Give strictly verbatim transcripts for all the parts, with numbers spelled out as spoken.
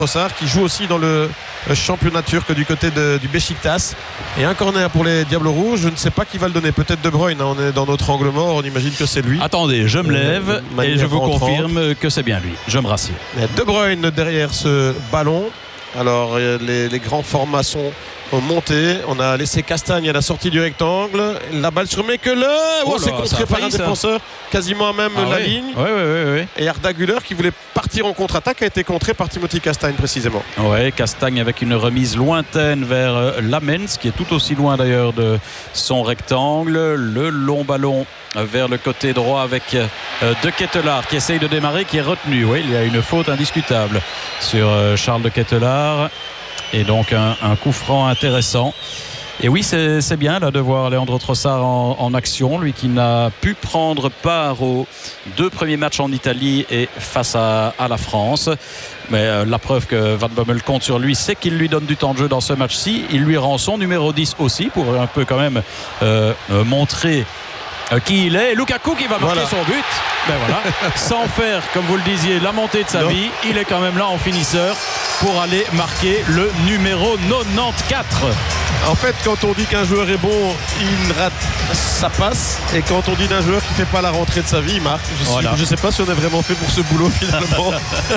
Trossard qui joue aussi dans le championnat turc du côté de, du Beşiktaş. Et un corner pour les Diables Rouges. Je ne sais pas qui va le donner. Peut-être De Bruyne. Hein. On est dans notre angle mort. On imagine que c'est lui. Attendez, je me lève euh, et je vous confirme que c'est bien lui. Je me rassure. De Bruyne derrière ce ballon. Alors les, les grands formats sont montés. On a laissé Castagne à la sortie du rectangle. La balle sur Mekele. Oh, oh c'est contré par un défenseur quasiment à même ah la oui. ligne. Oui, oui, oui, oui. Et Arda Güler qui voulait partir en contre-attaque a été contré par Timothy Castagne précisément. Oui, Castagne avec une remise lointaine vers euh, Lamens qui est tout aussi loin d'ailleurs de son rectangle. Le long ballon vers le côté droit avec euh, De Ketelaar qui essaye de démarrer, qui est retenu. Oui, il y a une faute indiscutable sur euh, Charles De Ketelaar. Et donc un, un coup franc intéressant. Et oui, c'est, c'est bien là de voir Leandro Trossard en, en action, lui qui n'a pu prendre part aux deux premiers matchs en Italie et face à, à la France. Mais euh, la preuve que Van Bommel compte sur lui, c'est qu'il lui donne du temps de jeu dans ce match-ci. Il lui rend son numéro dix aussi pour un peu quand même euh, euh, montrer euh, qui il est. Et Lukaku qui va marquer voilà. son but. Ben voilà. Sans faire, comme vous le disiez, la montée de sa non. vie, il est quand même là en finisseur pour aller marquer le numéro quatre-vingt-quatorze. En fait, quand on dit qu'un joueur est bon, il rate, ça passe. Et quand on dit d'un joueur qui ne fait pas la rentrée de sa vie, il marque. Je ne voilà. sais pas si on est vraiment fait pour ce boulot finalement.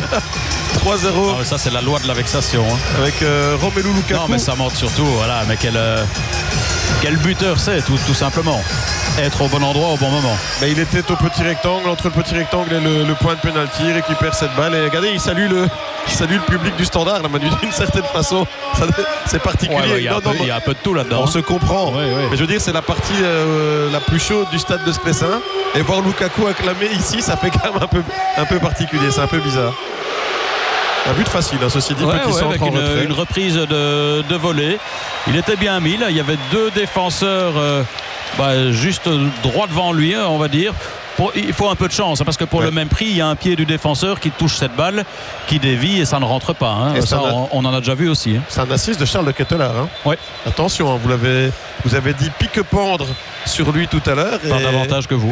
trois zéro. Ah, ça, c'est la loi de la vexation. Hein. Avec euh, Romelu Lukaku. Non, mais ça montre surtout, voilà, mais quel, euh, quel buteur c'est, tout, tout simplement. Être au bon endroit au bon moment. Mais il était au petit rectangle, entre le petit rectangle et le, le point de pénalty, il récupère cette balle et regardez, il salue le, il salue le public du Standard, là, Manu, d'une certaine façon. Ça, c'est particulier. Ouais, ouais, il, y non, non, il y a un peu de tout là-dedans. On se comprend. Ouais, ouais. Mais je veux dire, c'est la partie euh, la plus chaude du stade de Sclessin. Et voir Lukaku acclamé ici, ça fait quand même un peu, un peu particulier. C'est un peu bizarre. Un but facile, hein, ceci dit, ouais, petit ouais, centre avec en une, retrait. une reprise de, de volée. Il était bien mis là. Il y avait deux défenseurs euh, bah, juste droit devant lui, on va dire. Pour, il faut un peu de chance parce que pour ouais. le même prix il y a un pied du défenseur qui touche cette balle, qui dévie et ça ne rentre pas hein. ça, on, on en a déjà vu aussi hein. C'est un assist de Charles De Ketelaar hein. ouais. Attention hein, vous, l'avez, vous avez dit pique-pendre sur lui tout à l'heure pas et... davantage que vous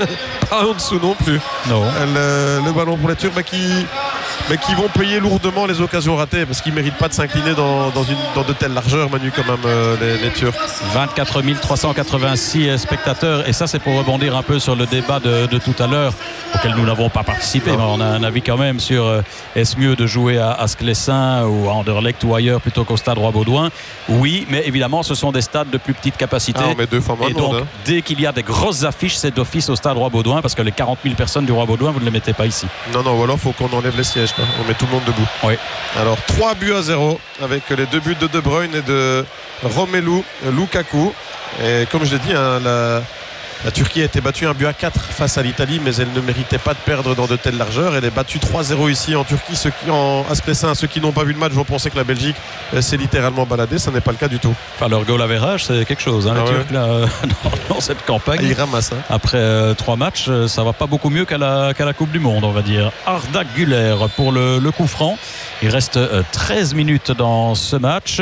pas en dessous non plus non. Le, le ballon pour les Turcs mais qui, mais qui vont payer lourdement les occasions ratées parce qu'ils ne méritent pas de s'incliner dans, dans, une, dans de telles largeurs Manu quand même euh, les, les Turcs. Vingt-quatre mille trois cent quatre-vingt-six spectateurs et ça c'est pour rebondir un peu sur le débat de De, de tout à l'heure auquel nous n'avons pas participé, mais on a un avis quand même sur euh, est-ce mieux de jouer à, à Sclessin ou à Anderlecht ou ailleurs plutôt qu'au stade Roi-Baudouin. Oui, mais évidemment ce sont des stades de plus petite capacité ah, on met deux fois moins et donc monde, hein. dès qu'il y a des grosses affiches c'est d'office au stade Roi-Baudouin parce que les quarante mille personnes du Roi-Baudouin vous ne les mettez pas ici. Non, non, ou alors il faut qu'on enlève les sièges quoi. On met tout le monde debout. Oui. Alors trois buts à zéro avec les deux buts de De Bruyne et de Romelu Lukaku et comme je l'ai dit hein, la La Turquie a été battue un but à quatre face à l'Italie, mais elle ne méritait pas de perdre dans de telles largeurs. Elle est battue trois zéro ici en Turquie. Ceux qui, en Sclessin, ceux qui n'ont pas vu le match vont penser que la Belgique euh, s'est littéralement baladée. Ce n'est pas le cas du tout. Enfin, leur goal average, c'est quelque chose. Hein, ah les ouais. Turcs, là, euh, dans, dans cette campagne. Ils ramassent. Hein. Après euh, trois matchs, ça va pas beaucoup mieux qu'à la, qu'à la Coupe du Monde, on va dire. Arda Güler pour le, le coup franc. Il reste euh, treize minutes dans ce match.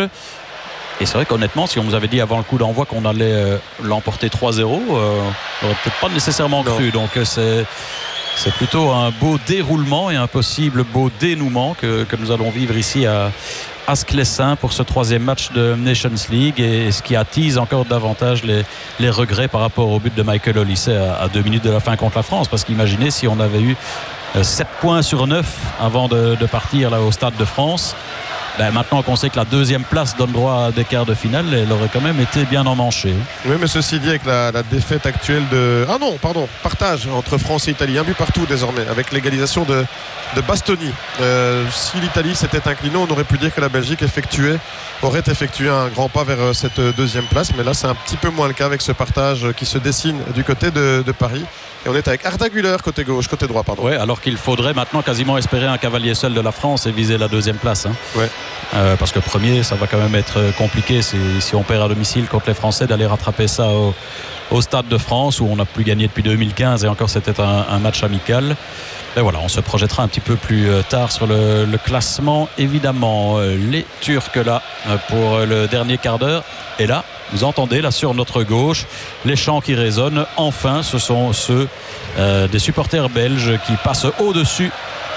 Et c'est vrai qu'honnêtement, si on vous avait dit avant le coup d'envoi qu'on allait euh, l'emporter trois zéro, euh, on n'aurait peut-être pas nécessairement non. cru. Donc c'est, c'est plutôt un beau déroulement et un possible beau dénouement que, que nous allons vivre ici à, à Sclessin pour ce troisième match de Nations League. Et ce qui attise encore davantage les, les regrets par rapport au but de Michael Olise à, à deux minutes de la fin contre la France. Parce qu'imaginez si on avait eu euh, sept points sur neuf avant de, de partir là, au Stade de France. Ben maintenant qu'on sait que la deuxième place donne droit à des quarts de finale, elle aurait quand même été bien emmanchée. Oui, mais ceci dit, avec la, la défaite actuelle de... Ah non, pardon, partage entre France et Italie. Un but partout désormais, avec l'égalisation de, de Bastoni. Euh, si l'Italie s'était inclinée, on aurait pu dire que la Belgique effectuait, aurait effectué un grand pas vers cette deuxième place. Mais là, c'est un petit peu moins le cas avec ce partage qui se dessine du côté de, de Paris. Et on est avec Arda Güler côté gauche, côté droit, pardon. Oui, alors qu'il faudrait maintenant quasiment espérer un cavalier seul de la France et viser la deuxième place. Hein. Ouais. Euh, parce que premier, ça va quand même être compliqué si, si on perd à domicile contre les Français d'aller rattraper ça au, au Stade de France où on n'a plus gagné depuis deux mille quinze et encore c'était un, un match amical. Et voilà, on se projettera un petit peu plus tard sur le, le classement. Évidemment, les Turcs là pour le dernier quart d'heure. Et là, vous entendez là sur notre gauche les chants qui résonnent. Enfin, ce sont ceux euh, des supporters belges qui passent au-dessus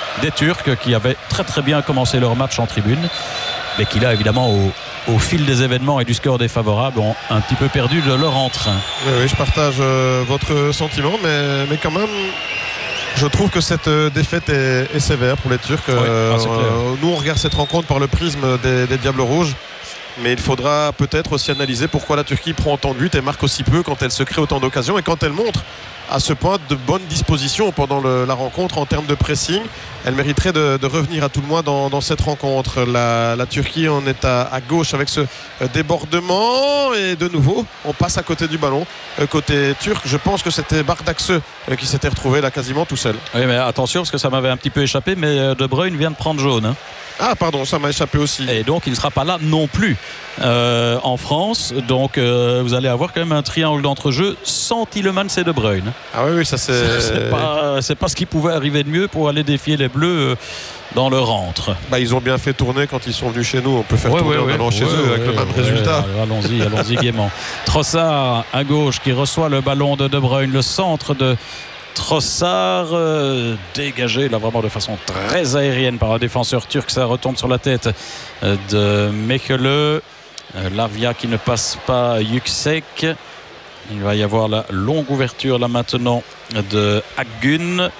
des Turcs qui avaient très très bien commencé leur match en tribune, mais qui là évidemment au, au fil des événements et du score défavorable ont un petit peu perdu de leur entrain. Oui, oui, je partage euh, votre sentiment, mais, mais quand même je trouve que cette défaite est, est sévère pour les Turcs. Oui, euh, ah, euh, nous on regarde cette rencontre par le prisme des, des Diables Rouges, mais il faudra peut-être aussi analyser pourquoi la Turquie prend autant de buts et marque aussi peu quand elle se crée autant d'occasions et quand elle montre à ce point de bonne disposition pendant le, la rencontre en termes de pressing. Elle mériterait de, de revenir à tout le moins dans, dans cette rencontre. La, la Turquie en est à, à gauche avec ce débordement et de nouveau on passe à côté du ballon. Côté turc, je pense que c'était Bardakçı qui s'était retrouvé là quasiment tout seul. Oui, mais attention parce que ça m'avait un petit peu échappé, mais De Bruyne vient de prendre jaune, hein. Ah pardon, ça m'a échappé aussi. Et donc il ne sera pas là non plus euh, en France. Donc euh, vous allez avoir quand même un triangle d'entrejeu sans Tielemans et De Bruyne. Ah oui, oui, ça c'est... C'est pas, c'est pas ce qui pouvait arriver de mieux pour aller défier les Bleus dans leur antre. Bah, ils ont bien fait tourner quand ils sont venus chez nous. On peut faire ouais, tourner ouais, en ouais, allant ouais, chez ouais, eux ouais, avec le ouais, même ouais, résultat. Ouais, allons-y, allons-y gaiement. Trossard à gauche qui reçoit le ballon de De Bruyne. Le centre de Trossard euh, dégagé là vraiment de façon très aérienne par un défenseur turc. Ça retombe sur la tête euh, de Mekele. euh, Lavia qui ne passe pas Yüksek. Il va y avoir la longue ouverture là maintenant de Akgün.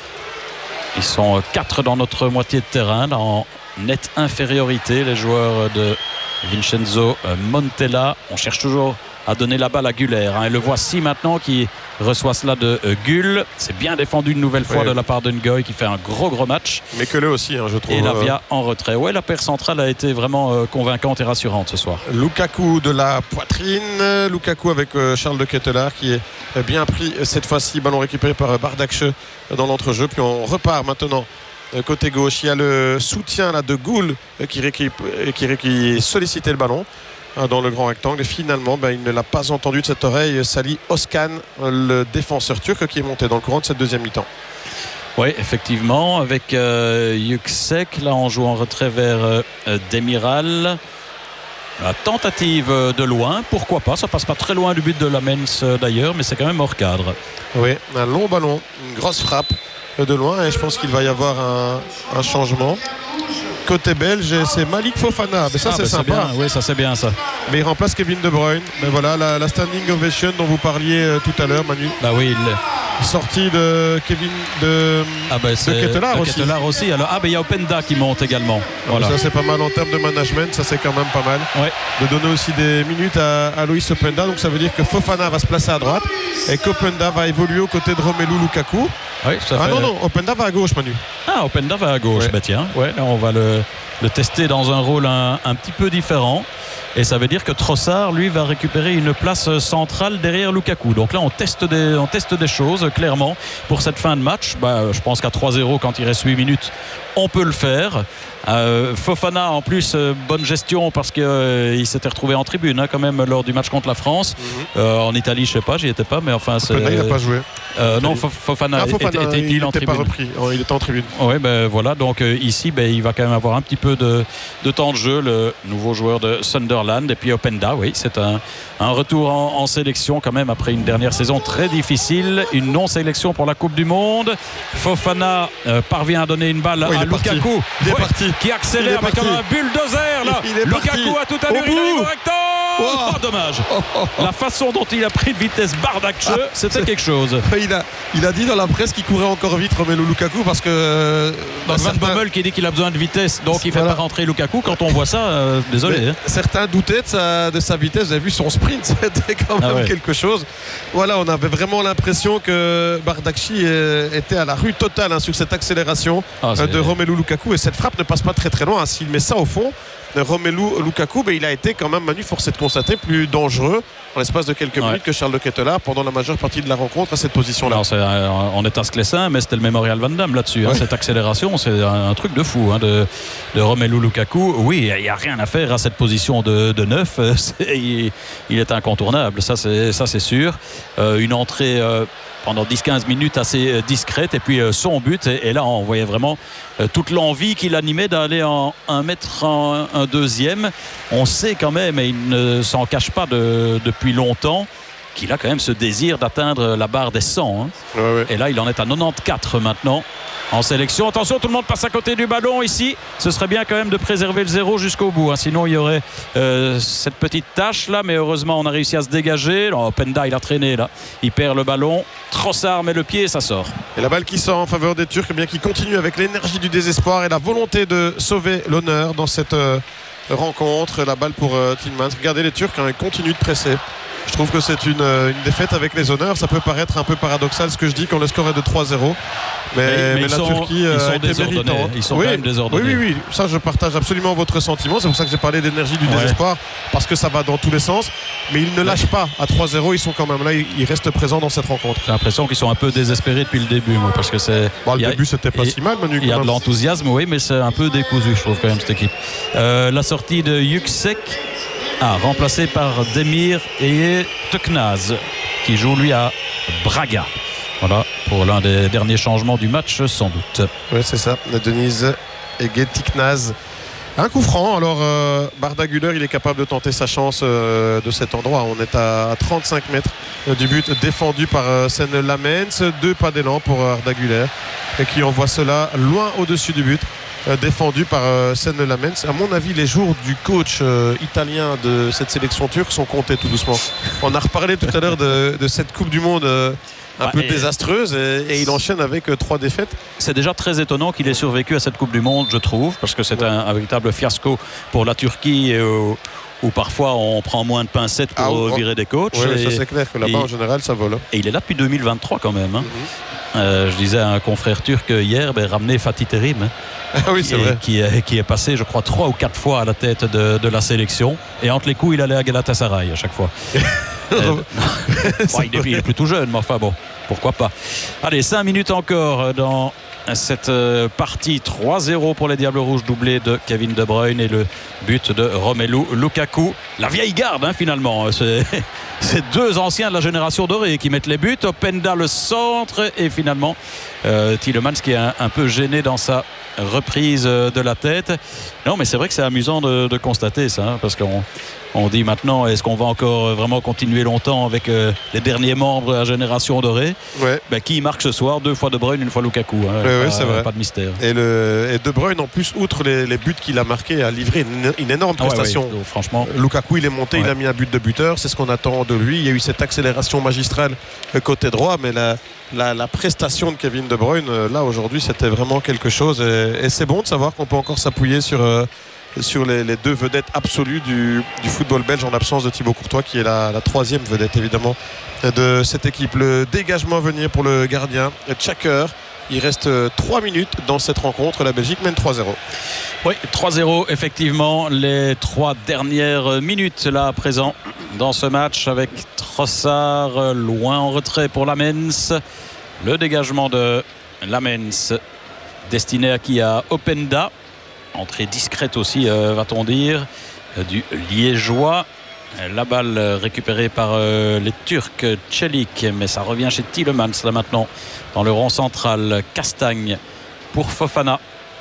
Ils sont quatre dans notre moitié de terrain là, en nette infériorité, les joueurs de Vincenzo Montella. On cherche toujours à donner la balle à Güler, hein. Et le voici maintenant qui reçoit cela de euh, Gül. C'est bien défendu une nouvelle fois, ouais, de la part de Ngoy qui fait un gros gros match. Mais que le aussi, hein, je trouve. Et Lavia en retrait. Ouais, la paire centrale a été vraiment euh, convaincante et rassurante ce soir. Lukaku de la poitrine. Lukaku avec euh, Charles de Ketelaar qui est euh, bien pris cette fois-ci. Ballon récupéré par euh, Bardakçı dans l'entrejeu. Puis on repart maintenant euh, côté gauche. Il y a le soutien là de Goul euh, qui, récup... euh, qui, qui sollicitait le ballon dans le grand rectangle et finalement ben, il ne l'a pas entendu de cette oreille. Salih Özcan, le défenseur turc qui est monté dans le courant de cette deuxième mi-temps. Oui, effectivement, avec euh, Yüksek, là on joue en retrait vers euh, Demiral. La tentative de loin, pourquoi pas, ça passe pas très loin du but de Lamens euh, d'ailleurs, mais c'est quand même hors cadre. Oui, un long ballon, une grosse frappe de loin et je pense qu'il va y avoir un, un changement. Côté belge, c'est Malik Fofana. Mais ça, ah, c'est bah sympa. Bien. Oui, ça, c'est bien ça. Mais il remplace Kevin De Bruyne. Mais voilà, la, la standing ovation dont vous parliez euh, tout à l'heure, Manu. Bah oui, il... sortie de Kevin de, ah bah de Ketelaar aussi. Ketelaar aussi. Alors, ah, bah il y a Openda qui monte également. Voilà. Ça, c'est pas mal en termes de management. Ça, c'est quand même pas mal. Ouais. De donner aussi des minutes à, à Loïs Openda. Donc, ça veut dire que Fofana va se placer à droite et qu'Openda va évoluer aux côtés de Romelu Lukaku. Oui, ça ah fait... non, non, Openda va à gauche, Manu. Ah, Openda va à gauche. Ouais. Bah tiens, ouais, on va le. le tester dans un rôle un, un petit peu différent et ça veut dire que Trossard lui va récupérer une place centrale derrière Lukaku. Donc là on teste des, on teste des choses clairement pour cette fin de match. Bah, je pense qu'à trois zéro quand il reste huit minutes on peut le faire. Euh, Fofana en plus euh, bonne gestion parce qu'il euh, s'était retrouvé en tribune hein, quand même lors du match contre la France. Mm-hmm. euh, en Italie je sais pas, j'y étais pas mais enfin c'est... il n'a pas joué. Euh, non Fofana, ah, Fofana était, était, il en tribune. Pas repris. Oh, il était en tribune. Oui ben voilà donc euh, ici ben, il va quand même avoir un petit peu de, de temps de jeu, le nouveau joueur de Sunderland. Et puis Openda, oui c'est un, un retour en, en sélection quand même après une dernière saison très difficile, une non-sélection pour la Coupe du Monde. Fofana euh, parvient à donner une balle oui, à Lukaku il est ouais, parti. qui accélère avec un bulldozer là. Il est Lukaku parti. a tout allure, il arrive au rectangle. Oh, oh, dommage. Oh, oh, oh. La façon dont il a pris de vitesse Bardakçı, ah, c'était quelque chose. Il a, il a dit dans la presse qu'il courait encore vite Romelu Lukaku parce que euh, bah, Van certains... Bommel qui dit qu'il a besoin de vitesse donc il ne voilà. fait pas rentrer Lukaku. Quand on voit ça, euh, désolé. Hein. Certains doutaient de sa, de sa vitesse. Vous avez vu son sprint, c'était quand même ah ouais. quelque chose. Voilà, on avait vraiment l'impression que Bardakçı était à la rue totale hein, sur cette accélération ah, de Romelu Lukaku et cette frappe ne passe pas très très loin. Hein. S'il met ça au fond, Romelu Lukaku, ben, il a été quand même, Manu, forcé de constater, plus dangereux en l'espace de quelques ouais. minutes que Charles de Ketelaar pendant la majeure partie de la rencontre à cette position-là. C'est, euh, on est à Sclessin, mais c'était le Memorial Van Damme là-dessus. Ouais. Hein, cette accélération, c'est un, un truc de fou hein, de, de Romelu Lukaku. Oui, il n'y a rien à faire à cette position de, de neuf. Il, il est incontournable, ça c'est, ça, c'est sûr. Euh, une entrée... Euh, pendant dix à quinze minutes assez discrète et puis euh, son but et, et là on voyait vraiment euh, toute l'envie qu'il animait d'aller en un mètre en un deuxième. On sait quand même et il ne s'en cache pas de, depuis longtemps qu'il a quand même ce désir d'atteindre la barre des cent. Hein. Ouais, ouais. Et là, il en est à quatre-vingt-quatorze maintenant en sélection. Attention, tout le monde passe à côté du ballon ici. Ce serait bien quand même de préserver le zéro jusqu'au bout. Hein. Sinon, il y aurait euh, cette petite tâche là. Mais heureusement, on a réussi à se dégager. Alors, Openda, il a traîné là. Il perd le ballon. Trossard met le pied et ça sort. Et la balle qui sort en faveur des Turcs, eh bien qui continue avec l'énergie du désespoir et la volonté de sauver l'honneur dans cette euh, rencontre. La balle pour euh, Tillmans. Regardez les Turcs, hein, ils continuent de presser. Je trouve que c'est une, une défaite avec les honneurs. Ça peut paraître un peu paradoxal ce que je dis quand le score est de trois zéro. Mais, mais, mais, mais la sont, Turquie ils sont a été méritante. Ils sont oui, quand même désordonnés. Oui, oui, oui. Ça, je partage absolument votre sentiment. C'est pour ça que j'ai parlé d'énergie du ouais. désespoir. Parce que ça va dans tous les sens. Mais ils ne lâchent pas. À trois zéro, ils sont quand même là. Ils restent présents dans cette rencontre. J'ai l'impression qu'ils sont un peu désespérés depuis le début. Moi, parce que c'est, bon, le a, début, c'était pas si mal, Manu. Il y a de l'enthousiasme, oui, mais c'est un peu décousu, je trouve, quand même, cette équipe. Euh, la sortie de Yüksek. Ah, remplacé par Demir et Teknaz qui joue lui à Braga. Voilà pour l'un des derniers changements du match sans doute. Oui, c'est ça. Denise et Teknaz. Un coup franc. Alors euh, Arda Güler, il est capable de tenter sa chance euh, de cet endroit. On est à trente-cinq mètres euh, du but défendu par euh, Sen Lamens. Deux pas d'élan pour euh, Arda Güler et qui envoie cela loin au-dessus du but. Défendu par euh, Sen Lamens. À mon avis, les jours du coach euh, italien de cette sélection turque sont comptés tout doucement. On a reparlé tout à l'heure de, de cette Coupe du Monde euh, un ouais, peu désastreuse et, et il enchaîne avec euh, trois défaites. C'est déjà très étonnant qu'il ait survécu à cette Coupe du Monde, je trouve, parce que c'est ouais. un, un véritable fiasco pour la Turquie. Et, euh, où parfois on prend moins de pincettes pour ah, oh, virer des coachs. Oui, et, ça c'est clair que là-bas et, en général ça vole. Et il est là depuis deux mille vingt-trois quand même. Hein. Mm-hmm. Euh, je disais à un confrère turc hier, ben, ramener Fatih Terim, hein, ah oui, c'est qui, vrai. Est, qui, est, qui est passé, je crois, trois ou quatre fois à la tête de, de la sélection. Et entre les coups, il allait à Galatasaray à chaque fois. euh, bon, il, est, il est plutôt jeune, mais enfin bon, pourquoi pas. Allez, cinq minutes encore dans cette partie. Trois zéro pour les Diables Rouges, doublé de Kevin De Bruyne et le but de Romelu Lukaku. La vieille garde, hein, finalement. C'est, c'est deux anciens de la génération dorée qui mettent les buts. Openda le centre et finalement euh, Tielemans qui est un, un peu gêné dans sa reprise de la tête. Non, mais c'est vrai que c'est amusant de, de constater ça, hein, parce qu'on on dit maintenant, est-ce qu'on va encore vraiment continuer longtemps avec euh, les derniers membres de la génération dorée? Ouais. Ben, qui marque ce soir? Deux fois De Bruyne, une fois Lukaku. Hein, ouais, pas, ouais, c'est vrai. Pas de mystère. Et, le, et De Bruyne, en plus, outre les, les buts qu'il a marqués, a livré une, une énorme prestation. Ah ouais, ouais, franchement. Lukaku, il est monté, ouais. il a mis un but de buteur. C'est ce qu'on attend de lui. Il y a eu cette accélération magistrale côté droit, mais la, la, la prestation de Kevin De Bruyne, là, aujourd'hui, c'était vraiment quelque chose. Et, et c'est bon de savoir qu'on peut encore s'appuyer sur... Euh, sur les, les deux vedettes absolues du, du football belge en l'absence de Thibaut Courtois qui est la, la troisième vedette évidemment de cette équipe. Le dégagement à venir pour le gardien Tchaker. Il reste trois minutes dans cette rencontre. La Belgique mène trois zéro. Oui, trois zéro effectivement. Les trois dernières minutes là à présent dans ce match avec Trossard loin en retrait pour Lamens. Le dégagement de Lamens destiné à qui? À Openda. Entrée discrète aussi, euh, va-t-on dire, euh, du Liégeois. La balle récupérée par euh, les Turcs, Çelik, mais ça revient chez Tielemans là maintenant dans le rond central. Castagne pour Fofana.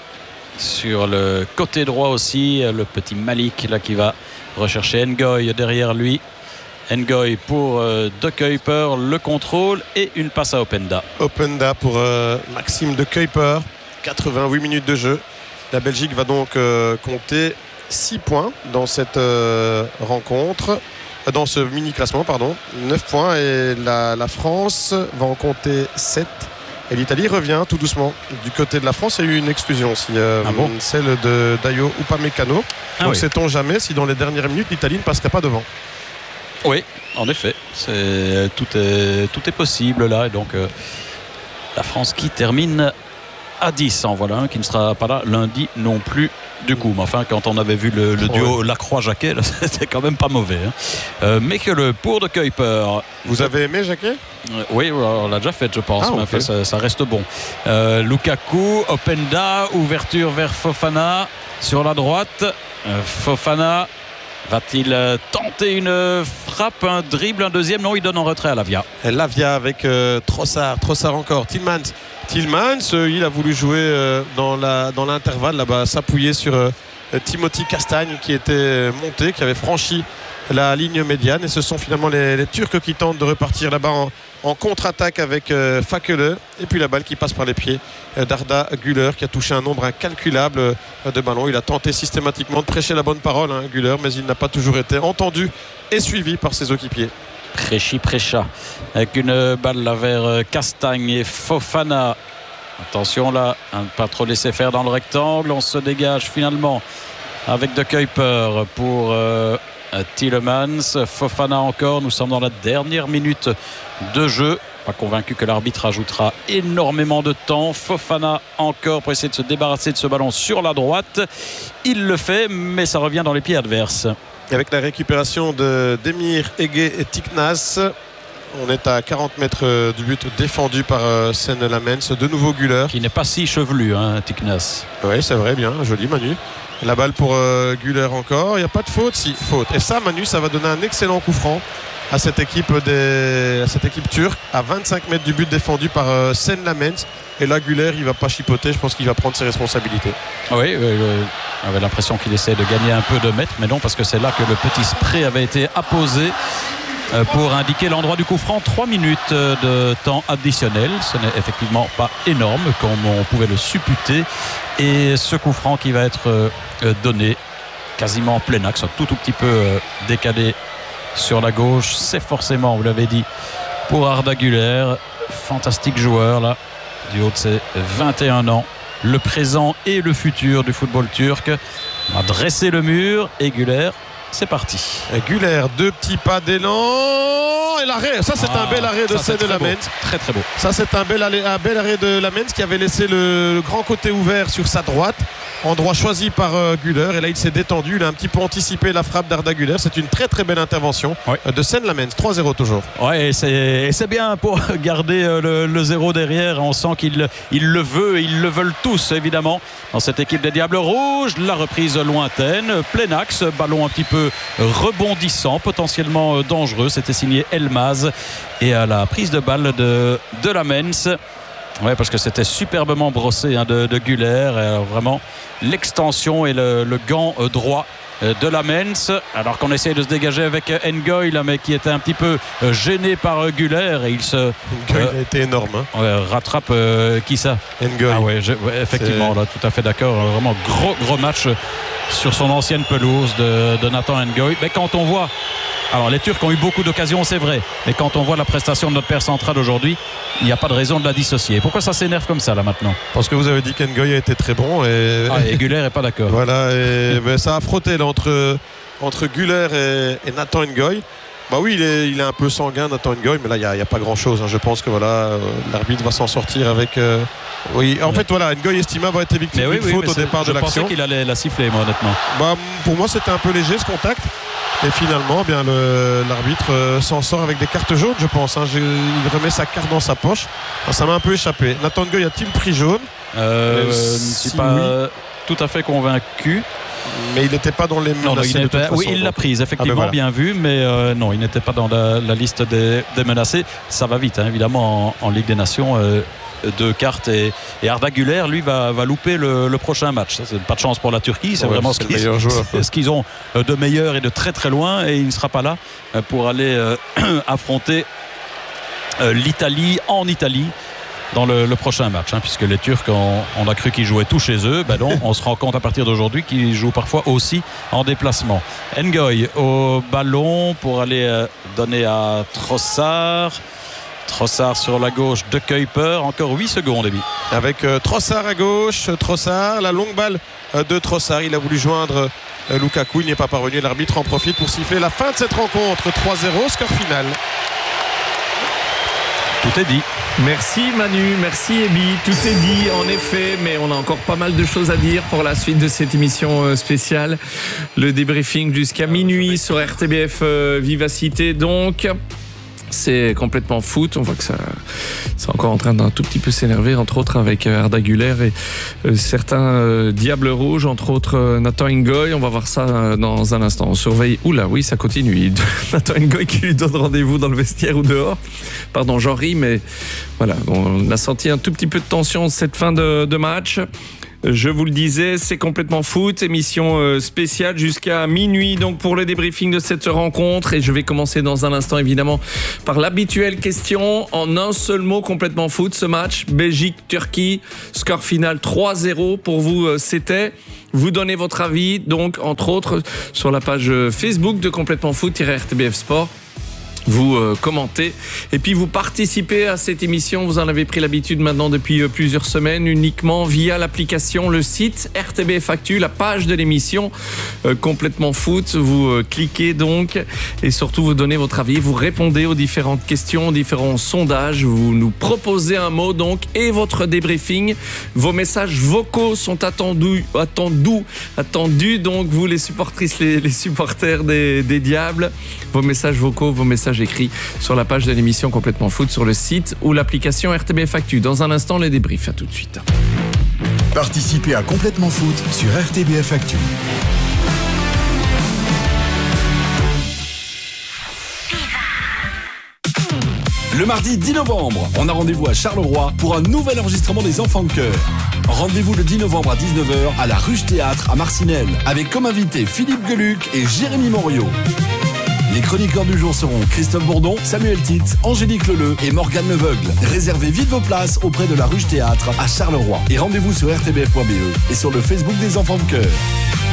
Sur le côté droit aussi, le petit Malik là qui va rechercher Ngoy derrière lui. Ngoy pour euh, De Kuyper, le contrôle et une passe à Openda. Openda pour euh, Maxime De Kuyper, quatre-vingt-huit minutes de jeu. La Belgique va donc euh, compter six points dans cette euh, rencontre, dans ce mini-classement, pardon. neuf points et la, la France va en compter sept. Et l'Italie revient tout doucement. Du côté de la France, il y a eu une exclusion aussi, euh, ah bon celle de Dayo Upamecano. Ah donc oui. Sait-on jamais si dans les dernières minutes, l'Italie ne passerait pas devant. Oui, en effet. C'est, tout, est, tout est possible là. Et donc, euh, la France qui termine à dix, en voilà un qui ne sera pas là lundi non plus du coup. Mais enfin, quand on avait vu le, le duo ouais. Lacroix-Jacquet, là, c'était quand même pas mauvais. Hein. Euh, mais que le pour De Kuyper. Vous avez aimé Jacquet? euh, Oui, on l'a déjà fait, je pense. Ah, mais okay. enfin, ça, ça reste bon. Euh, Lukaku, Openda, ouverture vers Fofana sur la droite. Euh, Fofana. Va-t-il tenter une frappe, un dribble, un deuxième? Non, il donne en retrait à Lavia. Et Lavia avec euh, Trossard, Trossard encore, Tillmans. Tillmans, euh, il a voulu jouer euh, dans, la, dans l'intervalle, là-bas, s'appuyer sur euh, Timothy Castagne qui était monté, qui avait franchi la ligne médiane, et ce sont finalement les, les Turcs qui tentent de repartir là-bas en, en contre-attaque avec euh, Fakele, et puis la balle qui passe par les pieds euh, d'Arda Güler qui a touché un nombre incalculable euh, de ballons. Il a tenté systématiquement de prêcher la bonne parole, hein, Güler, mais il n'a pas toujours été entendu et suivi par ses équipiers. Prêchi prêcha avec une balle là vers Castagne et Fofana. Attention là, à ne pas trop laisser faire dans le rectangle. On se dégage finalement avec De Kuyper pour euh, Tielemans. Fofana encore. Nous sommes dans la dernière minute de jeu. Pas convaincu que l'arbitre ajoutera énormément de temps. Fofana encore pour essayer de se débarrasser de ce ballon sur la droite. Il le fait, mais ça revient dans les pieds adverses. Avec la récupération de Demir Ege et Tiknas, on est à quarante mètres du but, défendu par euh, Sen Lamens. De nouveau Güler. Qui n'est pas si chevelu, hein, Tiknas. Oui, c'est vrai, bien, joli Manu. La balle pour euh, Güler encore. Il n'y a pas de faute, si, faute. Et ça, Manu, ça va donner un excellent coup franc à cette équipe, des... à cette équipe turque, à vingt-cinq mètres du but, défendu par euh, Sen Lamens. Et là, Güler, il ne va pas chipoter. Je pense qu'il va prendre ses responsabilités. Oui, oui, on avait l'impression qu'il essayait de gagner un peu de mètres, mais non, parce que c'est là que le petit spray avait été apposé pour indiquer l'endroit du coup franc. Trois minutes de temps additionnel. Ce n'est effectivement pas énorme comme on pouvait le supputer. Et ce coup franc qui va être donné quasiment en plein axe, un tout, tout petit peu décalé sur la gauche, c'est forcément, vous l'avez dit, pour Arda Güler. Fantastique joueur là, du haut de ses vingt et un ans, le présent et le futur du football turc. On a dressé le mur et Güler, c'est parti. Et Güler, deux petits pas d'élan et l'arrêt. Ça c'est ah, un bel arrêt de Sen Lamens. Très très beau. Ça c'est un bel, un bel arrêt de Lamens qui avait laissé le, le grand côté ouvert sur sa droite. Endroit choisi par euh, Güler, et là il s'est détendu, il a un petit peu anticipé la frappe d'Arda Güler. C'est une très très belle intervention ouais. de Sen Lamens. Trois zéro toujours. Ouais, et c'est, c'est bien pour garder euh, le, le zéro derrière. On sent qu'il il le veut, ils le veulent tous évidemment dans cette équipe des Diables Rouges. La reprise lointaine, plein axe, ballon un petit peu rebondissant, potentiellement dangereux. C'était signé Elmaz, et à la prise de balle de, de Lamens. Oui, parce que c'était superbement brossé hein, de, de Güler. Et vraiment l'extension et le, le gant euh, droit euh, de Lamens. Alors qu'on essaye de se dégager avec euh, Ngoy, là, mais qui était un petit peu euh, gêné par euh, Güler. Et il se. Ngoy euh, a été énorme. Hein. Ouais, rattrape euh, qui ça Ngoy. Ah ouais, je, ouais effectivement, là, tout à fait d'accord. Vraiment gros, gros match sur son ancienne pelouse de, de Nathan Ngoy. Mais quand on voit. Alors les Turcs ont eu beaucoup d'occasions, c'est vrai, mais quand on voit la prestation de notre paire centrale aujourd'hui, il n'y a pas de raison de la dissocier. Pourquoi ça s'énerve comme ça là maintenant? Parce que vous avez dit qu'Ngoy a été très bon et, ah, et Güler n'est pas d'accord. Voilà, et ben, ça a frotté là, entre, entre Güler et, et Nathan Ngoy. Bah oui, il est, il est un peu sanguin, Nathan Ngoy, mais là il n'y a, a pas grand chose. Hein. Je pense que voilà, euh, l'arbitre va s'en sortir avec. Euh, oui, en ouais. fait voilà, Ngoy estima avoir été victime oui, d'une oui, faute au départ de l'action. Je pensais qu'il allait la siffler, moi honnêtement. Bah, pour moi c'était un peu léger ce contact. Et finalement, bien le, l'arbitre euh, s'en sort avec des cartes jaunes, je pense. Hein. Je, il remet sa carte dans sa poche. Enfin, ça m'a un peu échappé. Nathan Ngoy a-t-il pris jaune? euh, Je ne suis si pas oui. tout à fait convaincu. Mais il n'était pas dans les menacés. Non, non, il de toute façon, oui, il l'a prise, effectivement, ah ben voilà. bien vu. Mais euh, non, il n'était pas dans la, la liste des, des menacés. Ça va vite, hein, évidemment, en, en Ligue des Nations. Euh, deux cartes et, et Arda Güler lui va, va louper le, le prochain match. Ça, c'est pas de chance pour la Turquie, c'est ouais, vraiment c'est ce, qu'ils, joueur, ce qu'ils ont de meilleur et de très très loin, et il ne sera pas là pour aller euh, affronter euh, l'Italie en Italie dans le, le prochain match, hein, puisque les Turcs on, on a cru qu'ils jouaient tout chez eux. Ben non, on se rend compte à partir d'aujourd'hui qu'ils jouent parfois aussi en déplacement. Ngoy au ballon pour aller euh, donner à Trossard. Trossard sur la gauche, De Kuyper, encore huit secondes. Avec euh, Trossard à gauche, Trossard, la longue balle euh, de Trossard. Il a voulu joindre euh, Lukaku, il n'y est pas parvenu. L'arbitre en profite pour siffler la fin de cette rencontre. trois zéro, score final. Tout est dit. Merci Manu, merci Ebi, tout est dit en effet, mais on a encore pas mal de choses à dire pour la suite de cette émission spéciale. Le débriefing jusqu'à minuit sur R T B F euh, Vivacité donc. C'est complètement foot. On voit que ça, c'est encore en train d'un tout petit peu s'énerver, entre autres avec Arda Güler et euh, certains euh, Diables Rouges, entre autres euh, Nathan Ngoy. On va voir ça euh, dans un instant. On surveille. Oula, oui, ça continue. Nathan Ngoy qui lui donne rendez-vous dans le vestiaire ou dehors. Pardon, j'en ris, mais voilà. On a senti un tout petit peu de tension cette fin de, de match. Je vous le disais, c'est complètement foot, émission euh, spéciale jusqu'à minuit donc pour le débriefing de cette rencontre. Et je vais commencer dans un instant évidemment par l'habituelle question. En un seul mot, complètement foot, ce match, Belgique-Turquie, score final trois zéro. Pour vous, euh, c'était... Vous donnez votre avis, donc, entre autres, sur la page Facebook de Complètement Foot-R T B F Sport. Vous euh, commentez et puis vous participez à cette émission. Vous en avez pris l'habitude maintenant depuis euh, plusieurs semaines, uniquement via l'application, le site R T B F Actu, la page de l'émission euh, Complètement Foot. Vous euh, cliquez donc et surtout vous donnez votre avis. Vous répondez aux différentes questions, aux différents sondages. Vous nous proposez un mot donc et votre débriefing. Vos messages vocaux sont attendus, attendus, attendus. Donc vous les supportrices, les, les supporters des, des Diables. Vos messages vocaux, vos messages écrits sur la page de l'émission Complètement Foot sur le site ou l'application R T B F Actu. Dans un instant, les débriefs. À tout de suite. Participez à Complètement Foot sur R T B F Actu. Le mardi dix novembre, on a rendez-vous à Charleroi pour un nouvel enregistrement des Enfants de Cœur. Rendez-vous le dix novembre à dix-neuf heures à la Ruche Théâtre à Marcinelle, avec comme invités Philippe Geluc et Jérémy Morio. Les chroniqueurs du jour seront Christophe Bourdon, Samuel Titz, Angélique Leleu et Morgane Leveugle. Réservez vite vos places auprès de la Ruche Théâtre à Charleroi. Et rendez-vous sur r t b f point b e et sur le Facebook des Enfants de Cœur.